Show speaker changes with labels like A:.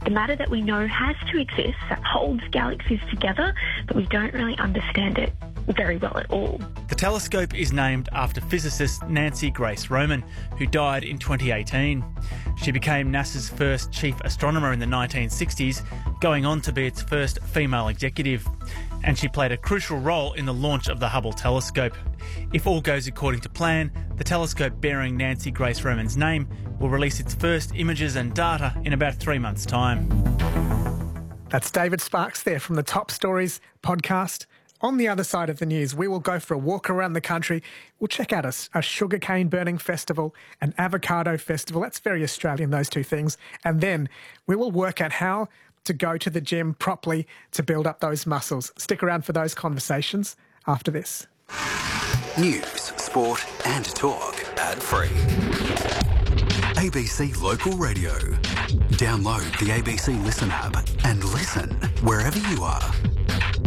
A: the matter that we know has to exist, that holds galaxies together, but we don't really understand it very well at all.
B: The telescope is named after physicist Nancy Grace Roman, who died in 2018. She became NASA's first chief astronomer in the 1960s, going on to be its first female executive. And she played a crucial role in the launch of the Hubble telescope. If all goes according to plan, the telescope bearing Nancy Grace Roman's name will release its first images and data in about 3 months' time.
C: That's David Sparks there from the Top Stories podcast. On the other side of the news, we will go for a walk around the country. We'll check out a sugarcane burning festival, an avocado festival. That's very Australian, those two things. And then we will work out how to go to the gym properly to build up those muscles. Stick around for those conversations after this.
D: News, sport and talk ad-free. ABC Local Radio. Download the ABC Listen app and listen wherever you are.